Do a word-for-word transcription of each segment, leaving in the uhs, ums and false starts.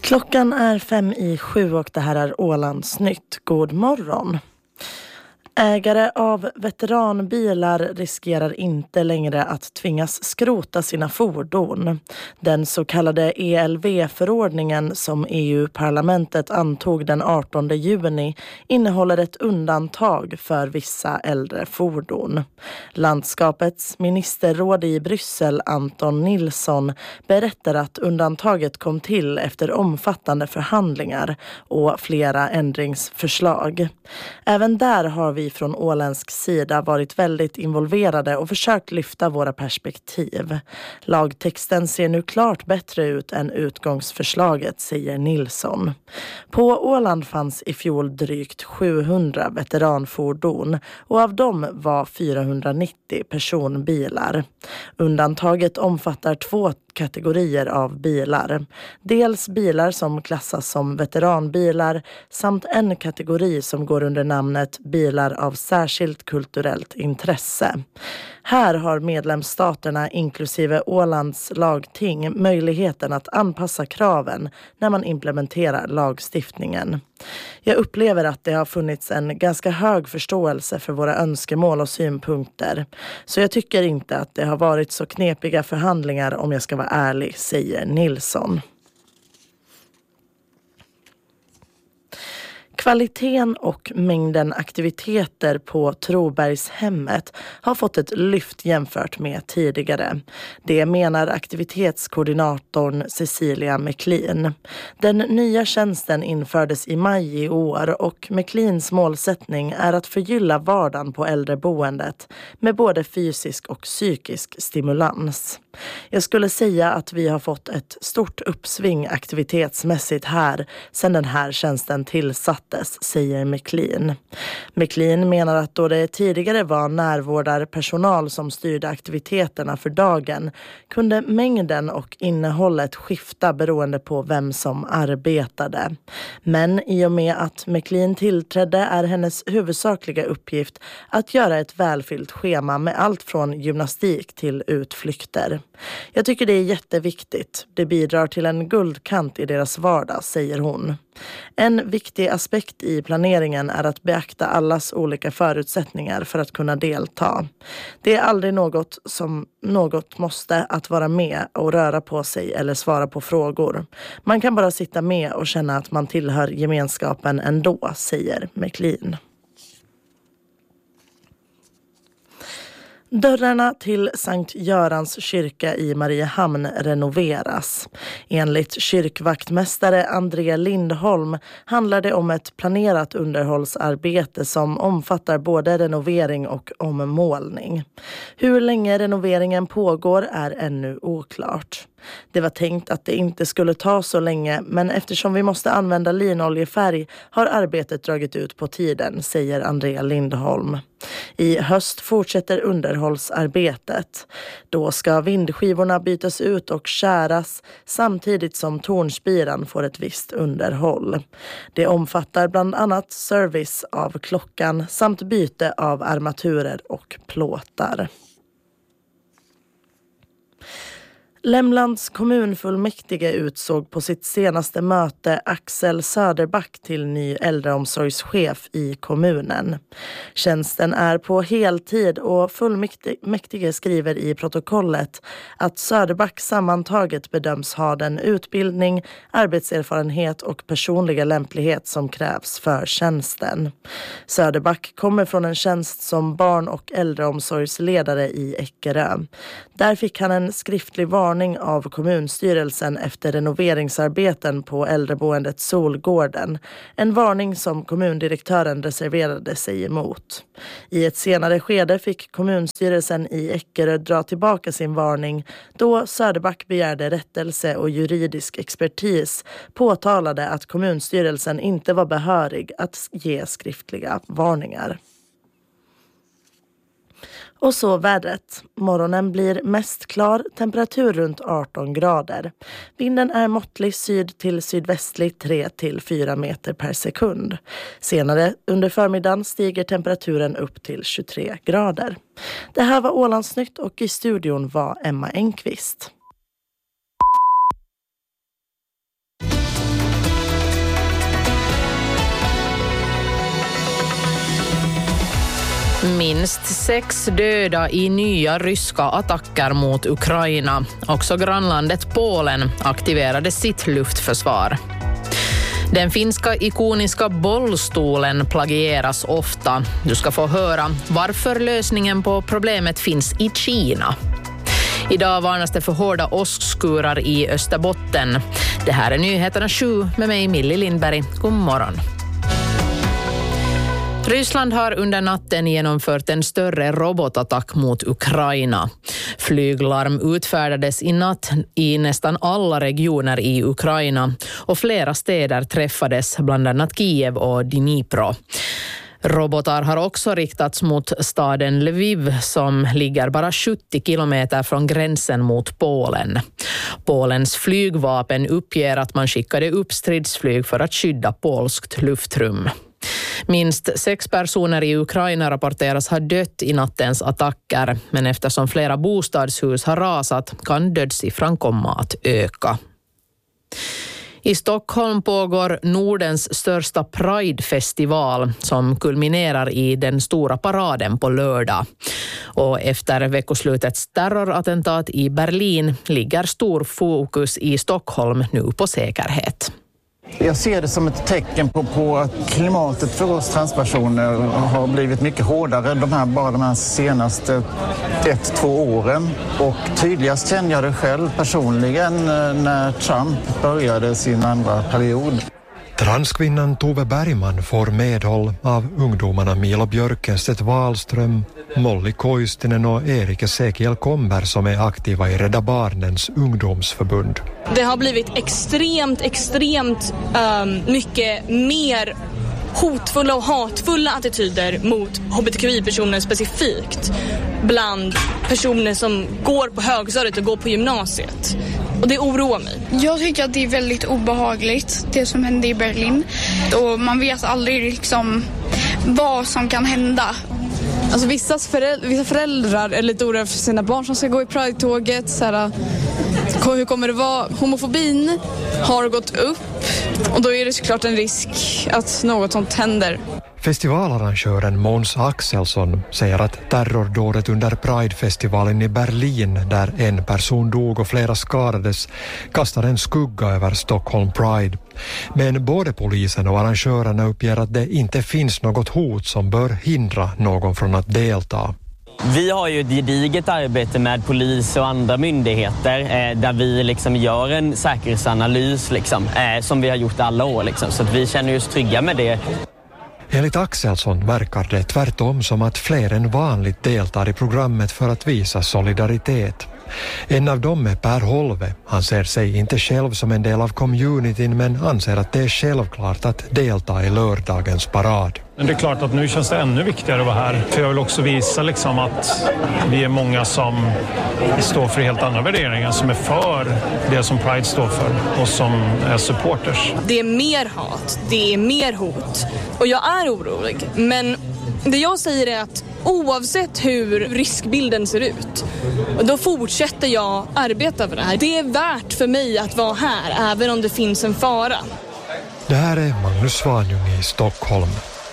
Klockan är fem i sju och det här är Ålandsnytt. God morgon. Ägare av veteranbilar riskerar inte längre att tvingas skrota sina fordon. Den så kallade E L V-förordningen som E U-parlamentet antog den artonde juni innehåller ett undantag för vissa äldre fordon. Landskapets ministerråd i Bryssel, Anton Nilsson, berättar att undantaget kom till efter omfattande förhandlingar och flera ändringsförslag. Även där har vi från åländsk sida varit väldigt involverade och försökt lyfta våra perspektiv. Lagtexten ser nu klart bättre ut än utgångsförslaget, säger Nilsson. På Åland fanns i fjol drygt sjuhundra veteranfordon och av dem var fyrahundranittio personbilar. Undantaget omfattar två kategorier av bilar. Dels bilar som klassas som veteranbilar samt en kategori som går under namnet bilar av särskilt kulturellt intresse. Här har medlemsstaterna inklusive Ålands lagting möjligheten att anpassa kraven när man implementerar lagstiftningen. Jag upplever att det har funnits en ganska hög förståelse för våra önskemål och synpunkter. Så jag tycker inte att det har varit så knepiga förhandlingar om jag ska vara ärlig, säger Nilsson. Kvaliteten och mängden aktiviteter på Trobergshemmet har fått ett lyft jämfört med tidigare. Det menar aktivitetskoordinatorn Cecilia McLean. Den nya tjänsten infördes i maj i år och McLeans målsättning är att förgylla vardagen på äldreboendet med både fysisk och psykisk stimulans. Jag skulle säga att vi har fått ett stort uppsving aktivitetsmässigt här sedan den här tjänsten tillsattes, säger McLean. McLean menar att då det tidigare var närvårdarpersonal som styrde aktiviteterna för dagen kunde mängden och innehållet skifta beroende på vem som arbetade. Men i och med att McLean tillträdde är hennes huvudsakliga uppgift att göra ett välfyllt schema med allt från gymnastik till utflykter. Jag tycker det är jätteviktigt. Det bidrar till en guldkant i deras vardag, säger hon. En viktig aspekt i planeringen är att beakta allas olika förutsättningar för att kunna delta. Det är aldrig något som något måste att vara med och röra på sig eller svara på frågor. Man kan bara sitta med och känna att man tillhör gemenskapen ändå, säger McLean. Dörrarna till Sankt Görans kyrka i Mariehamn renoveras. Enligt kyrkvaktmästare André Lindholm handlar det om ett planerat underhållsarbete som omfattar både renovering och ommålning. Hur länge renoveringen pågår är ännu oklart. Det var tänkt att det inte skulle ta så länge, men eftersom vi måste använda linoljefärg har arbetet dragit ut på tiden, säger Andrea Lindholm. I höst fortsätter underhållsarbetet. Då ska vindskivorna bytas ut och skäras samtidigt som tornspiran får ett visst underhåll. Det omfattar bland annat service av klockan samt byte av armaturer och plåtar. Lämlands kommunfullmäktige utsåg på sitt senaste möte Axel Söderback till ny äldreomsorgschef i kommunen. Tjänsten är på heltid och fullmäktige skriver i protokollet att Söderback sammantaget bedöms ha den utbildning, arbetserfarenhet och personliga lämplighet som krävs för tjänsten. Söderback kommer från en tjänst som barn- och äldreomsorgsledare i Eckerö. Där fick han en skriftlig varning av kommunstyrelsen efter renoveringsarbeten på äldreboendet Solgården. En varning som kommundirektören reserverade sig emot. I ett senare skede fick kommunstyrelsen i Eckerö dra tillbaka sin varning då Söderback begärde rättelse och juridisk expertis påtalade att kommunstyrelsen inte var behörig att ge skriftliga varningar. Och så vädret. Morgonen blir mest klar, temperatur runt arton grader. Vinden är måttlig syd till sydvästlig tre till fyra meter per sekund. Senare under förmiddagen stiger temperaturen upp till tjugotre grader. Det här var Ålandsnytt och i studion var Emma Engqvist. Minst sex döda i nya ryska attacker mot Ukraina. Också grannlandet Polen aktiverade sitt luftförsvar. Den finska ikoniska bollstolen plagieras ofta. Du ska få höra varför lösningen på problemet finns i Kina. Idag varnas det för hårda åskskurar i Österbotten. Det här är nyheterna sju med mig Millie Lindberg. God morgon. Ryssland har under natten genomfört en större robotattack mot Ukraina. Flyglarm utfärdades i natt i nästan alla regioner i Ukraina och flera städer träffades, bland annat Kiev och Dnipro. Robotar har också riktats mot staden Lviv som ligger bara sjuttio kilometer från gränsen mot Polen. Polens flygvapen uppger att man skickade upp stridsflyg för att skydda polskt luftrum. Minst sex personer i Ukraina rapporteras ha dött i nattens attacker, men eftersom flera bostadshus har rasat kan dödssiffran komma att öka. I Stockholm pågår Nordens största Pride-festival som kulminerar i den stora paraden på lördag. Och efter veckoslutets terrorattentat i Berlin ligger stor fokus i Stockholm nu på säkerhet. Jag ser det som ett tecken på, på att klimatet för oss transpersoner har blivit mycket hårdare de här, bara de här senaste ett, två åren. Och tydligast känner jag det själv personligen när Trump började sin andra period. Transkvinnan Tove Bergman får medhåll av ungdomarna Milo Björkenstedt Wahlström, Molly Koistinen och Erik Ezekiel Komber som är aktiva i Rädda Barnens ungdomsförbund. Det har blivit extremt, extremt um, mycket mer hotfulla och hatfulla attityder mot hbtqi-personer specifikt bland personer som går på högstadiet och går på gymnasiet. Och det oroar mig. Jag tycker att det är väldigt obehagligt, det som hände i Berlin. Och man vet aldrig liksom vad som kan hända. Alltså vissa föräldrar, vissa föräldrar är lite oroliga för sina barn som ska gå i Pride-tåget. Så här, hur kommer det vara? Homofobin har gått upp och då är det såklart en risk att något sånt händer. Festivalarrangören Måns Axelsson säger att terrordådet under Pride-festivalen i Berlin, där en person dog och flera skadades, kastar en skugga över Stockholm Pride. Men både polisen och arrangörerna uppger att det inte finns något hot som bör hindra någon från att delta. Vi har ju ett gediget arbete med polis och andra myndigheter eh, där vi liksom gör en säkerhetsanalys liksom, eh, som vi har gjort alla år. Liksom, så att vi känner oss trygga med det. Enligt Axelsson verkar det tvärtom som att fler än vanligt deltar i programmet för att visa solidaritet. En av dem är Per Holve. Han ser sig inte själv som en del av communityn men anser att det är självklart att delta i lördagens parad. Men det är klart att nu känns det ännu viktigare att vara här. För jag vill också visa liksom att vi är många som står för helt andra värderingar, som är för det som Pride står för och som är supporters. Det är mer hat, det är mer hot och jag är orolig. Men det jag säger är att oavsett hur riskbilden ser ut, då fortsätter jag arbeta för det här. Det är värt för mig att vara här även om det finns en fara. Det här är Magnus Svanjung i Stockholm.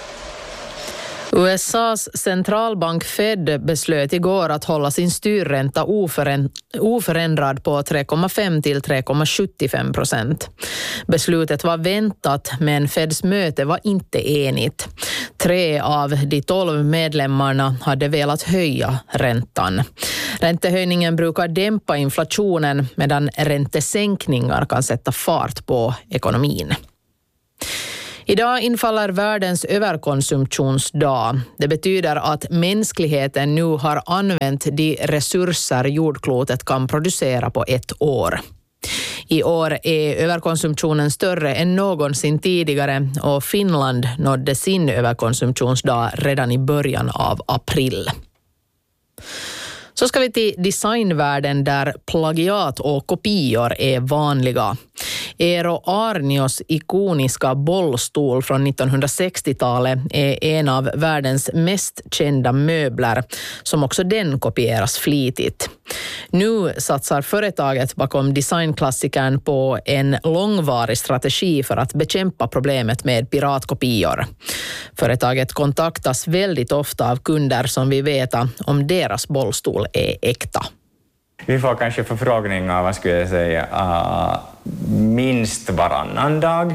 U S A:s centralbank Fed beslöt igår att hålla sin styrränta oförändrad på tre komma fem till tre komma sjuttiofem procent. Beslutet var väntat men Feds möte var inte enigt. Tre av de tolv medlemmarna hade velat höja räntan. Räntehöjningen brukar dämpa inflationen medan räntesänkningar kan sätta fart på ekonomin. Idag infaller världens överkonsumtionsdag. Det betyder att mänskligheten nu har använt de resurser jordklotet kan producera på ett år. I år är överkonsumtionen större än någonsin tidigare och Finland nådde sin överkonsumtionsdag redan i början av april. Så ska vi till designvärlden där plagiat och kopior är vanliga. Eero Aarnios ikoniska bollstol från nittonhundrasextiotalet är en av världens mest kända möbler, som också den kopieras flitigt. Nu satsar företaget bakom designklassikern på en långvarig strategi för att bekämpa problemet med piratkopior. Företaget kontaktas väldigt ofta av kunder som vill veta om deras bollstol är äkta. Vi får kanske förfrågningar, vad skulle jag säga, uh, minst varannan dag.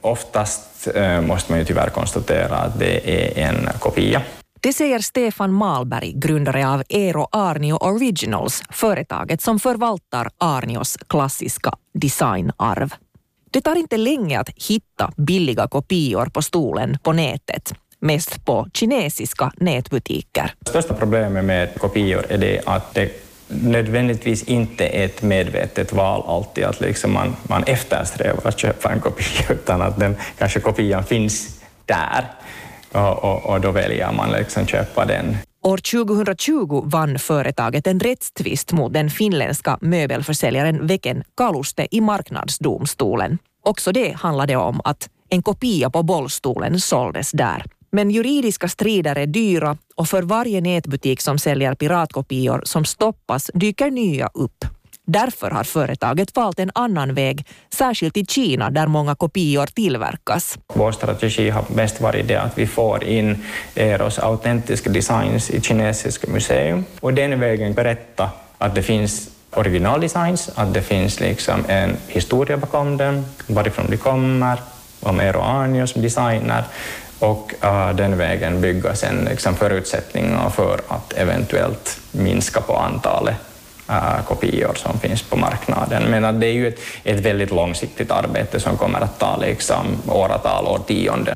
Oftast uh, måste man ju tyvärr konstatera att det är en kopia. Det säger Stefan Malberg, grundare av Eero Aarnio Originals, företaget som förvaltar Aarnios klassiska designarv. Det tar inte länge att hitta billiga kopior på stolen på nätet, mest på kinesiska nätbutiker. Det största problemet med kopior är det att det nödvändigtvis inte är ett medvetet val alltid att liksom man, man eftersträvar att köpa en kopia, utan att den kanske kopian finns där. Och, och, och då väljer man liksom köpa den. År tjugohundratjugo vann företaget en rättstvist mot den finländska möbelförsäljaren Veken Kaluste i marknadsdomstolen. Också det handlade om att en kopia på bollstolen såldes där. Men juridiska strider är dyra och för varje nätbutik som säljer piratkopior som stoppas dyker nya upp. Därför har företaget valt en annan väg, särskilt i Kina där många kopior tillverkas. Vår strategi har mest varit det att vi får in Eeros autentiska designs i kinesiska museum och den vägen berätta att det finns originaldesigns, att det finns liksom en historia bakom den, varifrån de kommer, om Eero Aarnio som designer. Och uh, den vägen bygga sen liksom förutsättningar för att eventuellt minska på antalet uh, kopior som finns på marknaden. Men att det är ju ett, ett väldigt långsiktigt arbete som kommer att ta liksom åratal, årtionden.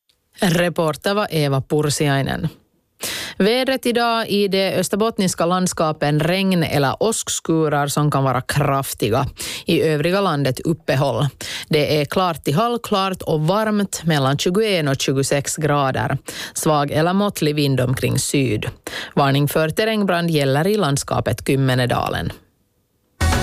Reporter var Eva Pursiainen. Vädret idag i de österbottniska landskapen regn eller åskskurar som kan vara kraftiga. I övriga landet uppehåll. Det är klart till halvklart och varmt mellan tjugoett och tjugosex grader. Svag eller måttlig vind omkring syd. Varning för terrängbrand gäller i landskapet Kymmenedalen.